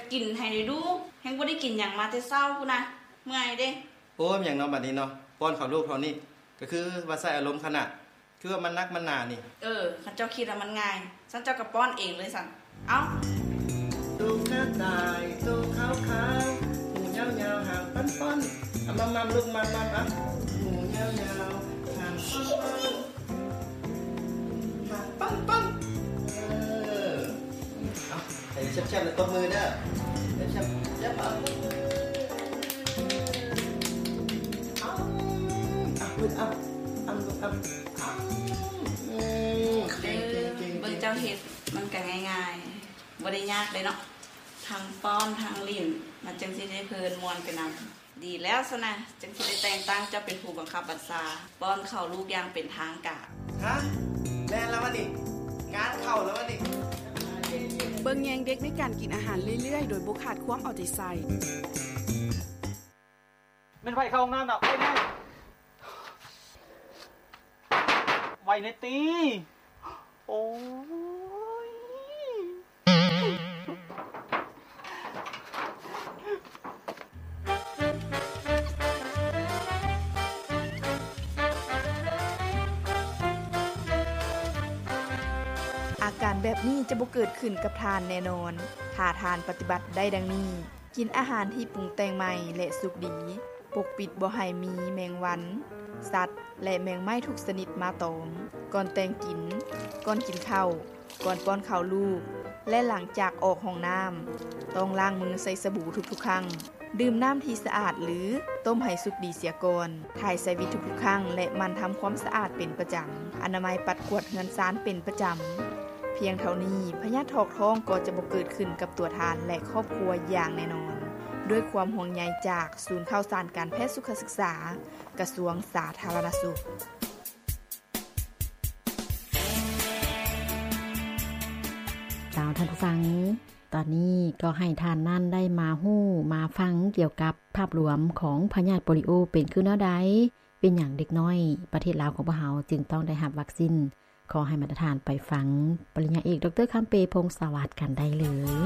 กินให้ได้ดูแฮงบ่ได้กินหยังมาแต่เช้าพุ่นน่ะเมื่อยเด้โอ้ยอย่างเนาะบัดนี้เนาะป้อนข้าวลูกเท่านี้ก็คือว่าใส่อารมณ์ขนาดคือว่ามันนักมันหนานี่คันเจ้าคิดว่ามันง่ายฉันเจ้าก็ป้อนเองเลยสั่นเอ้าตูกระต่ายตูขาวๆหูยาวๆหางปั้นๆมัมๆลูกมัมๆอ่ะหูยาวๆหางปั้นๆเอาให้แซ่บๆแล้วตบมือเด้อแซ่บๆเอาเอาลูกเอาเบิ่งเจ้าเฮ็ดมันก็ง่ายๆบ่ได้ยากเลยเนาะทั้งป้อนทั้งลิ้นมันจังสิได้เพลินม่วนไปนำดีแล้วซะนะจังสิได้แต่งตั้งเจ้าเป็นผู้บังคับบัญชาป้อนข้าวลูกอย่างเป็นทางการฮะแม่นแล้ววะนี่งานเข้าแล้ววะนี่เบิ่งแยงเด็กในการกินอาหารเรื่อยๆโดยบ่ขาดความเอาใจใส่แม่นไผเข้าห้องน้ำน่ะไปแม่ไว้ในตีโอ้ยอาการแบบนี้จะบ่เกิดขึ้นกับทานแน่นอนถ้าทานปฏิบัติได้ดังนี้กินอาหารที่ปรุงแต่งใหม่และสุกดีปกปิดบ่ให้มีแมงวันสัตว์และแมงไม้ทุกชนิดมาตอมก่อนแต่งกินก่อนกินข้าวก่อนป้อนข้าวลูกและหลังจากออกห้องน้ำต้องล้างมือใส่สบู่ทุกๆครั้งดื่มน้ำที่สะอาดหรือต้มให้สุกดีเสียก่อนถ่ายใส่วิทุกๆครั้งและมันทำความสะอาดเป็นประจำอนามัยปัดกวาดเรือนซานเป็นประจำเพียงเท่านี้พยาธิทอกท้องก็จะบ่เกิดขึ้นกับตัวทานและครอบครัวอย่างแน่นอนด้วยความห่วงใยจากศูนย์ข่าวสารการแพทย์สุขศึกษากระทรวงสาธารณสุขท่านผู้ฟังตอนนี้ก็ให้ท่านนั่นได้มาฮู้มาฟังเกี่ยวกับภาพรวมของพยาธิโปลิโอเป็นคือแนวใดเป็นอย่างเด็กน้อยประเทศลาวของพวกเฮาจึงต้องได้รับวัคซีนขอให้มาตรฐานไปฟังปริญญาเอกดร.คำเปพงษ์สวัสดิ์กันได้เลย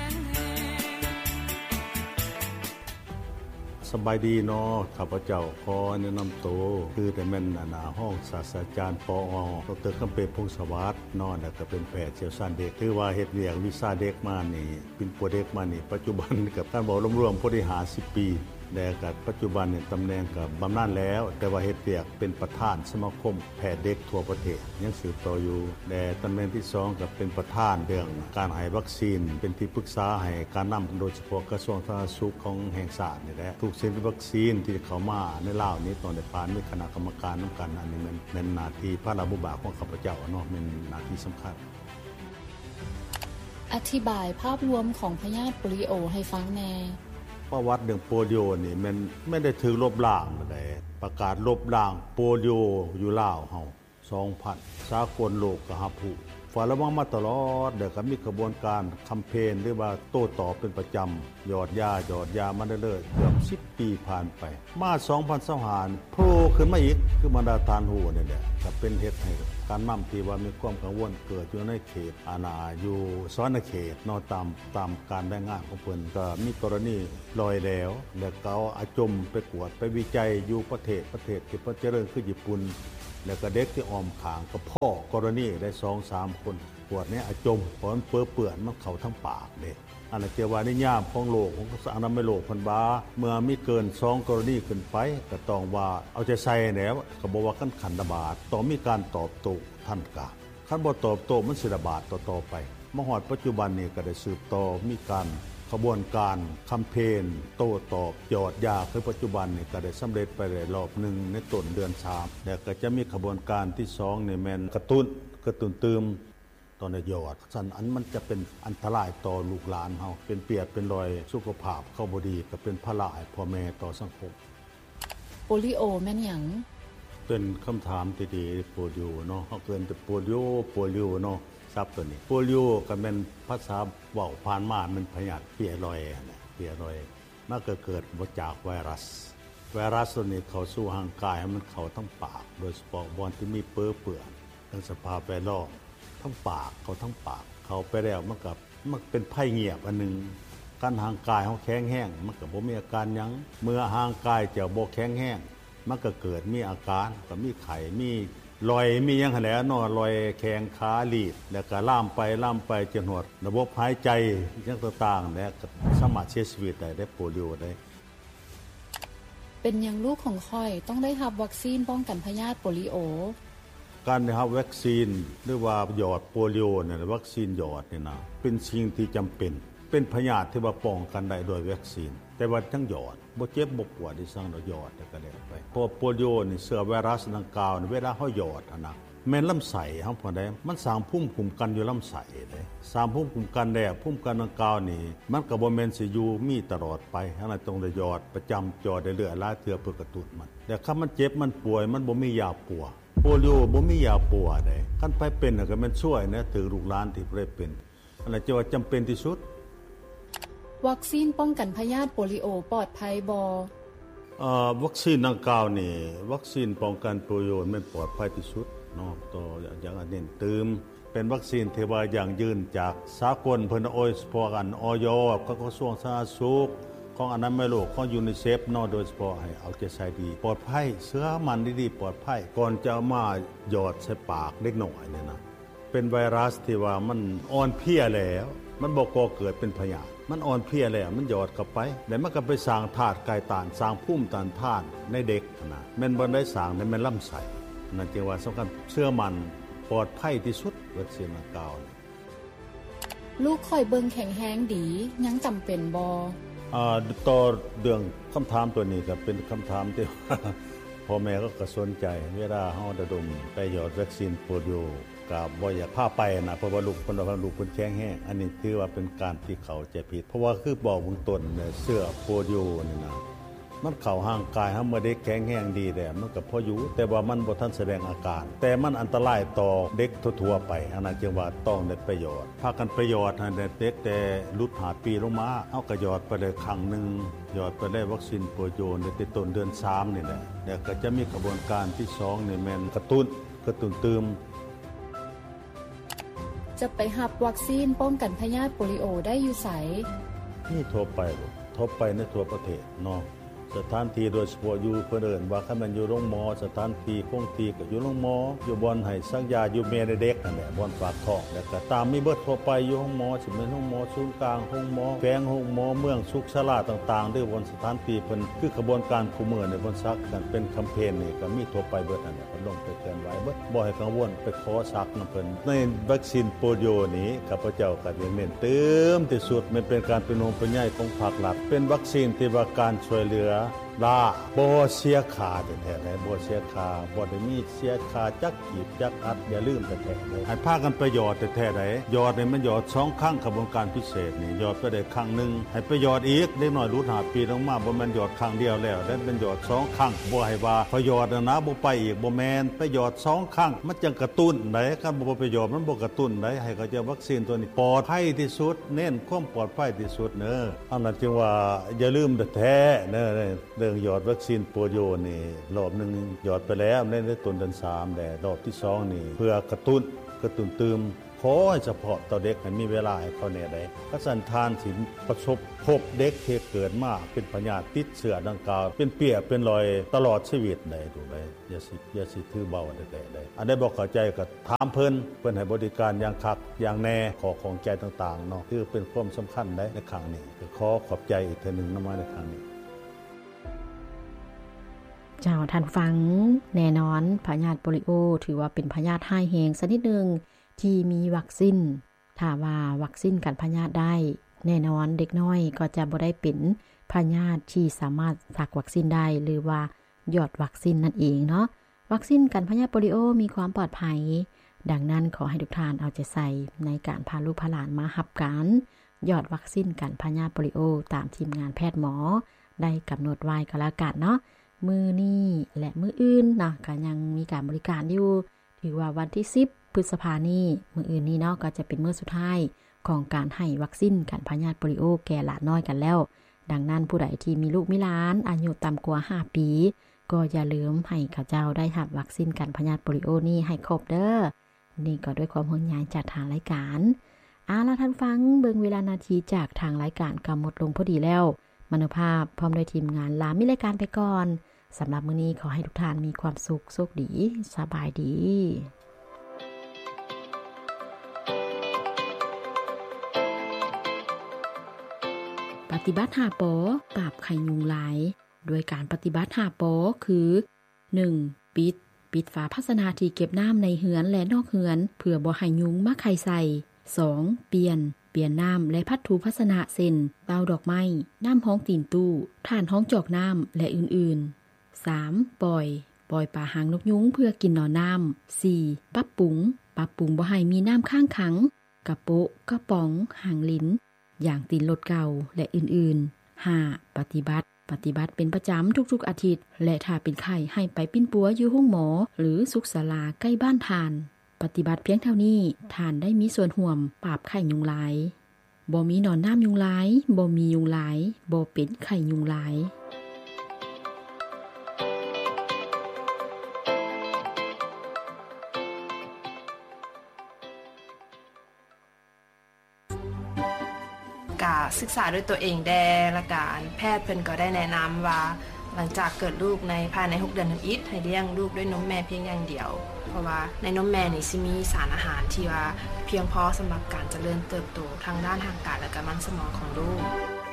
สบายดีเนาะข้าพเจ้าขอแนะนำตัวคือแต่แม่นห้องศาสตราจารย์ปอดร.คำเปพงษ์สวัสดิ์เนาะแล้วก็เป็นแพทย์เชี่ยวชาญเด็กคือว่าเฮ็ดเวียกวิชาเด็กมานี่เป็นปัวเด็กมานี่ปัจจุบันกับท่านบอกรวมๆพอได้50 ปีแต่กับปัจจุบันเนี่ยตำแหน่งกับบำนาญแล้วแต่ว่าเฮ็ดเวียกเป็นประธานสมาคมแพทย์เด็กทั่วประเทศยังสืบต่ออยู่แต่ตำแหน่งที่2ก็เป็นประธานเรื่องการให้วัคซีนเป็นที่ปรึกษาให้การนำโดยเฉพาะกระทรวงสาธารณสุขของแห่งชาตินี่แหละทุกชนิดวัคซีนที่เข้ามาในลาวนี้ต้องได้ผ่านมีคณะกรรมการนำกันอันนี้มันหน้าที่พระราชบุบาของข้าพเจ้าเนาะเป็นหน้าที่สำคัญอธิบายภาพรวมของพยาธิโปลิโอให้ฟังแน่ประวัติเรื่องโปลิโอนี่มันไม่ได้ถือลบล้างได้ประกาศลบล้างโปลิโออยู่ลาวเฮา 2000 สากลโลกก็รับรู้ฝ่าระวังมาตลอดเดี๋ยวก็มีกระบวนการแคมเปญหรือว่าโต้ตอบเป็นประจำหยอดยามาเรื่อยๆเกือบ10 ปีผ่านไปมา2025โผล่ขึ้นมาอีกคือมาตรฐานหูนี่แหละก็เป็นเฮ็ดให้การนำที่ว่ามีความกังวลเกิดอยู่ในเขตอาณาอยู่สวรรณเขตนอกตามการรายงานของเพิ่นก็มีกรณีลอยแล้วก็อาจมไปกวดไปวิจัยอยู่ประเทศที่เจริญคือญี่ปุ่นแล้วก็เด็กที่อ้อมข้างกับพ่อกรณีได้ 2-3 คนปวดนี้อาจมเพราะมันเปื้อนมันเข้าทั้งปากเด้อันนั้นเกี่ยวว่านิยามของโลกของอนามัยโลกเพิ่นว่าเมื่อมีเกิน2กรณีขึ้นไปก็ต้องว่าเอาใจใส่แล้วก็บ่ว่ากันขันระบาดต้องมีการตอบโต้ทันการคันบ่ตอบโต้มันสิระบาดต่อไปมาฮอดปัจจุบันนี้ก็ได้สืบต่อมีการขบวนการแคมเปญโต้ตอบหยอดยาคือปัจจุบันนี่ก็ได้สำเร็จไปได้รอบนึงในต้นเดือน3แล้วก็จะมีขบวนการที่2นี่แม่นกระตุ้นเติมตอนหยอดสั่นอันมันจะเป็นอันตรายต่อลูกหลานเฮาเป็นเปียกเป็นรอยสุขภาพเข้าบ่ดีก็เป็นภาระให้พ่อแม่ต่อสังคมโปลิโอแม่นหยังเป็นคำถามที่ดีโปลิโอเนาะเฮาเกินแต่โปลิโอเนาะซับตัวนี้โปลิโอก็เป็นภาษาเว้าผ่านมามันพยาธิเปียรอยนะเปียรอยมันก็เกิดมาจากไวรัสตัวนี้เข้าสู่ร่างกายมันเข้าทั้งปากโดยเฉพาะบอนที่มีเปื้อนทั้งสภาพแวดล้อมทั้งปากเข้าไปแล้วมันเป็นไข้เงียบอันนึงการห่างกายเฮาแข็งแรงมันก็บ่มีอาการหยังเมื่อห่างกายจะบ่แข็งแรงมันก็เกิดมีอาการก็มีไข้มีลอยมีหยังหั่นแหละเนาะลอยแข้งขาลีบแล้วก็ล่ามไปจนหดระบบหายใจจังต่างๆแล้วก็สามารถเสียชีวิตได้โปลิโอได้เป็นหยังลูกของค่อยต้องได้รับวัคซีนป้องกันพยาธิโปลิโอการได้รับวัคซีนหรือว่าหยอดโปลิโอเนี่ยวัคซีนหยอดนี่นะเป็นสิ่งที่จำเป็นพยาธิที่ว่าป้องกันได้โดยวัคซีนแต่ว่าทั้งหยอดบ่เจ็บบ่ปวดที่สั่งเราหยอดก็ได้ไปเพราะโปลิโอนี่เชื้อไวรัสดังกล่าวเวลาเฮาหยอดนะแม่นลำไส้เฮาพอได้มันสร้างภูมิคุ้มกันอยู่ลำไส้เด้สร้างภูมิคุ้มกันแล้วภูมิกันดังกล่าวนี่มันก็บ่แม่นสิอยู่มีตลอดไปอันนั้นต้องได้หยอดประจำหยอดได้เรื่อยๆหลายเทื่อเพื่อกระตุ้นมันแต่คันมันเจ็บมันป่วยมันบ่มียาปัวโปลิโอบ่มียาปัวได้คันไปเป็นก็มันช่วยนะถึงลูกหลานที่บ่ได้เป็นอันนั้นจะว่าจำเป็นที่สุดวัคซีนป้องกันพยาธิโปลิโอปลอดภัยบ่วัคซีนดังกล่าวนี่วัคซีนป้องกันโปลิโอมันปลอดภัยที่สุดเนาะต่ออย่างเน้นเติมเป็นวัคซีนที่ว่าอย่างยืนจากสากลเพิ่นโอยพวกอยก็กระทรวงสาธารณสุขของอนามัยโลกของยูนิเซฟเนาะโดยเฉพาะให้เอาใจใส่ดีปลอดภัยเสื้อมันดีๆปลอดภัยก่อนจะมาหยอดใส่ปากเล็กน้อยเนี่ยนะเป็นไวรัสที่ว่ามันอ่อนเพลียแล้วมันบ่ก่อเกิดเป็นพยาธิมันอ่อนเพลียแล้วมันหยอดเข้าไปแล้วมันก็ไปสร้างธาตุกายต้านสร้างภูมิต้านทานในเด็กนะแม่นบ่ได้สร้างในแม่นลำไส้นั่นจึงว่าสำคัญเชื่อมันปลอดภัยที่สุดวัคซีนกาวลูกค่อยเบิ่งแข็งแรงดียังจำเป็นบ่ต่อเรื่องคำถามตัวนี้ก็เป็นคำถามที่ พ่อแม่ก็สนใจเวลาเฮาระดมไปหยอดวัคซีนโปลิโอก็บ่อยากพาไปนะเพราะว่าลูกเพิ่นว่าลูกเพิ่นแข็งแรงอันนี้ถือว่าเป็นการที่เข้าใจผิดเพราะว่าคือบอกเบื้องต้นเนี่ยเสื้อโปลิโอนี่นะมันเข้าห่างกายเฮาเมื่อเด็กแข็งแรงดีแล้วมันก็พออยู่แต่ว่ามันบ่ทันแสดงอาการแต่มันอันตรายต่อเด็กทั่วๆไปอันนั้นจึงว่าต้องได้ประโยชน์พากันประโยชน์ให้เด็กแต่รุ่น5ปีลงมาเฮาก็หยอดไปได้ครั้งนึงหยอดไปได้วัคซีนโปลิโอในต้นเดือน3นี่แหละแล้วก็จะมีกระบวนการที่2นี่แม่นกระตุ้นเติมจะไปรับวัคซีนป้องกันพยาธิโปลิโอได้อยู่ไสนี่ทั่วไปในทั่วประเทศเนาะสถานที่โดยเฉพาะอยู่เพิ่นเอิ้นว่าคันมันอยู่โรงหมอสถานที่คงที่ก็อยู่โรงหมออยู่บ่อนให้ซักยาอยู่แม่เด็กนั่นแหละบ่อนฝากท้องแล้วก็ตามมีเบิดทั่วไปอยู่โรงหมอสิเป็นโรงหมอศูนย์กลางโรงหมอแฝงโรงหมอเมืองสุขศาลาต่างๆหรือบ่อนสถานที่เพิ่นคือกระบวนการคู่มือในบ่อนซักกันเป็นแคมเปญนี่ก็มีทั่วไปเบิดนั่นแหละเพิ่นลงไปเตือนไว้เบิดบ่ให้กังวลไปขอซักนำเพิ่นในวัคซีนโปลิโอนี้ข้าพเจ้าก็เน้นเติมที่สุดมันเป็นการเป็นห่วงเป็นใยของภาครัฐเป็นวัคซีนที่ว่าการช่วยเหลือบ่เสียค่าแท้ๆได้บ่เสียค่าบ่ได้มีเสียค่าจักกีบจักอัดอย่าลืมแท้ๆเลยให้พากันประโยชน์แท้ๆได้หยอดนี่มันหยอด2ครั้งกระบวนการพิเศษนี่หยอดไปได้ครั้งนึงให้ไปหยอดอีกเด็กน้อยรุ่น5ปีลงมาบ่แม่นหยอดครั้งเดียวแล้วได้เป็นหยอด2ครั้งบ่ให้ว่าพอหยอดนะบ่ไปอีกบ่แม่นไปหยอด2ครั้งมันจังกระตุ้นได้คันบ่ไปหยอดมันบ่กระตุ้นได้ให้เขาจะวัคซีนตัวนี้ปลอดภัยที่สุดเน้นความปลอดภัยที่สุดอันนั้นจึงว่าอย่าลืมแท้ๆเรื่องหยอดวัคซีนโปลิโอนี่รอบนึงหยอดไปแล้วในต้นเดือน3แต่รอบที่2นี่เพื่อกระตุ้นเติมขอให้เฉพาะต่อเด็กให้มีเวลาให้เขาแน่ได้กษันทานสิประสบพบเด็กที่เกิดมาเป็นพยาธิติดเชื้อดังกล่าวเป็นเปียกเป็นรอยตลอดชีวิตได้ถูกได้อย่าสิถือเบาได้อันใดบ่เข้าใจก็ถามเพิ่นให้บริการอย่างคักอย่างแน่ขอของใจต่างๆเนาะคือเป็นความสำคัญได้ในครั้งนี้ขอขอบใจอีกเทื่อนึงนำมาในครั้งนี้เจ้าท่านฟังแน่นอนพยาธิโปลิโอถือว่าเป็นพยาธิร้ายแรงชนิดหนึ่งที่มีวัคซีนถ้าว่าวัคซีนกันพยาธิได้แน่นอนเด็กน้อยก็จะบ่ได้เป็นพยาธิที่สามารถสักวัคซีนได้หรือว่าหยอดวัคซีนนั่นเองเนาะวัคซีนกันพยาธิโปลิโอมีความปลอดภัยดังนั้นขอให้ทุกท่านเอาใจใส่ในการพาลูกพาหลานมารับการหยอดวัคซีนกันพยาธิโปลิโอตามทีมงานแพทย์หมอได้กำหนดไว้ก็แล้วกันเนาะมื้อนี้และมื้ออื่นนะก็ยังมีการบริการอยู่ถือว่าวันที่10พฤษภาคมนี้มื้ออื่นนี้เนาะก็จะเป็นมื้อสุดท้ายของการให้วัคซีนกันพยาธิโปลิโอแก่หลานน้อยกันแล้วดังนั้นผู้ใดที่มีลูกมีหลานอายุต่ำกว่า5ปีก็อย่าลืมให้เขาเจ้าได้รับวัคซีนกันพยาธิโปลิโอนี้ให้ครบเด้อนี่ก็ด้วยความห่วงใยจากทางรายการล่ะท่านฟังเบิ่งเวลานาทีจากทางรายการก็หมดลงพอดีแล้วมโนภาพพร้อมด้วยทีมงานลามีรายการไปก่อนสำหรับมื้อนี้ขอให้ทุกท่านมีความสุขโชคดีสบายดีปฏิบัติหาปอปราบไข่ยุงลายโดยการปฏิบัติหาปอคือ 1. ปิดฝาภาชนะที่เก็บน้ำในเหือนและนอกเหือนเพื่อบ่ให้ยุงมาไข่ใส่ 2. เปลี่ยนน้ำและพัดถูภาชนะเช่นเตาดอกไม้น้ำห้องตีนตู้ถ่านห้องจอกน้ำและอื่นๆ 3. ปล่อยปลาหางนกยุงเพื่อกินหน่อน้ำ 4. ปรับปรุงบ่ให้มีน้ำข้างขังกระโปะกระป๋องหางลิ้นอย่างตีนรถเก่าและอื่นๆ 5. ปฏิบัติเป็นประจำทุกๆอาทิตย์และถ้าเป็นไข้ให้ไปปิ้นปัวอยู่ห้องหมอหรือสุขศาลาใกล้บ้านทานปฏิบัติเพียงเท่านี้ทานได้มีส่วนห่วมปราบไข่ยุงลายบ่มีหนอนน้ำยุงลายบ่มียุงลายบ่เป็นไข่ยุงลายศึกษาด้วยตัวเองได้และการแพทย์เพิ่นก็ได้แนะนำว่าหลังจากเกิดลูกในภายใน6เดือนนิดให้เลี้ยงลูกด้วยนมแม่เพียงอย่างเดียวเพราะว่าในนมแม่นี่สิมีสารอาหารที่ว่าเพียงพอสำหรับการเจริญเติบโตทางด้านทางกายและก็มันสมองของลูก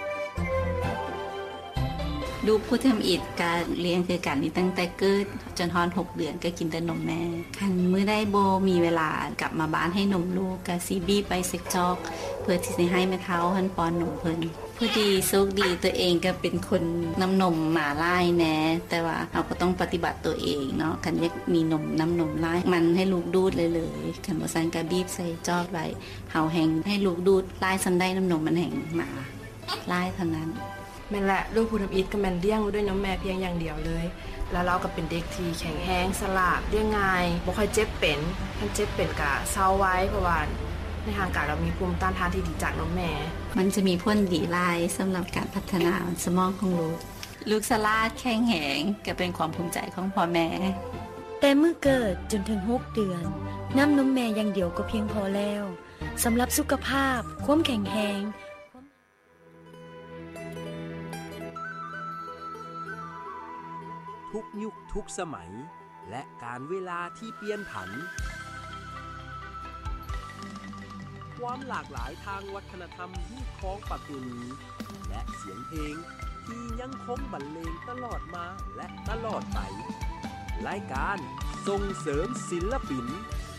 ลูกผู้ทำอิฐการเลี้ยงคือการนี้ตั้งแต่เกิดจนฮอน6เดือนก็กินแต่นมแม่คันมื้อได้โบมีเวลากลับมาบ้านให้นมลูกก็ซีบีไปเซ็กจอกเพื่อที่จะให้แม่เฒ่าหันป้อนนมเพิ่นพอดีโชคดีตัวเองก็เป็นคนน้ำนมหมาลายแน่แต่ว่าเราก็ต้องปฏิบัติตัวเองเนาะคันอยากมีนมน้ำนมลายมันให้ลูกดูดเลยคันบ่ซั่นก็บีบใส่จอกไว้เฮาแฮงให้ลูกดูดลายซันได้น้ำนมมันแฮงมาลายเท่านั้นแม่นแหละลูกผู้ทำอิฐก็แม่นเลี้ยงด้วยนมแม่เพียงอย่างเดียวเลยแล้วเราก็เป็นเด็กที่แข็งแรงฉลาดเลี้ยงง่ายบ่ค่อยเจ็บเป็นถ้าเจ็บเป็นก็เซาไว้เพราะว่าในทางการเรามีภูมิต้านทานที่ดีจากนมแม่มันจะมีผลดีหลายสำหรับการพัฒนาสมองของลูกฉลาดแข็งแรงก็เป็นความภูมิใจของพ่อแม่แต่เมื่อเกิดจนถึง6เดือนน้ำนมแม่อย่างเดียวก็เพียงพอแล้วสำหรับสุขภาพความแข็งแรงทุกยุคทุกสมัยและการเวลาที่เปลี่ยนผันความหลากหลายทางวัฒนธรรมที่คล้องประเพณีและเสียงเพลงที่ยังคงบรรเลงตลอดมาและตลอดไปรายการส่งเสริมศิลปิน